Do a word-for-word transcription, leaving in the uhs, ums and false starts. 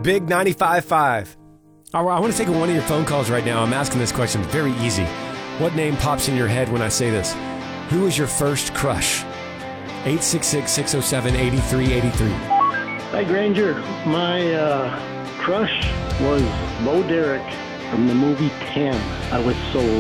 Big ninety-five point five. I want to take one of your phone calls right now. I'm asking this question. Very easy. What name pops in your head when I say this? Who was your first crush? eight six six, six oh seven, eight three eight three. Hi, Granger. My uh, crush was Bo Derek from the movie ten. I was so